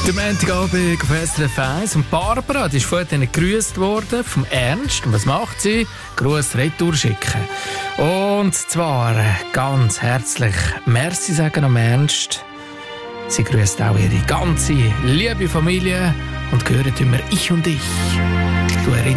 Der Montagabend auf SRF 1 und Barbara, die ist vorhin gegrüßt worden vom Ernst. Und was macht sie? Gruß retour schicken. Und zwar ganz herzlich Merci sagen am Ernst. Sie grüßt auch ihre ganze liebe Familie und gehört immer Ich und Ich. Du erinnerst